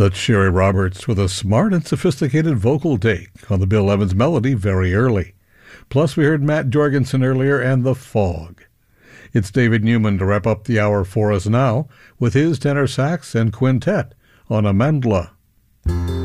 That's Sherry Roberts with a smart and sophisticated vocal take on the Bill Evans melody Very Early. Plus, we heard Matt Jorgensen earlier and The Fog. It's David Newman to wrap up the hour for us now with his tenor sax and quintet on Amandla.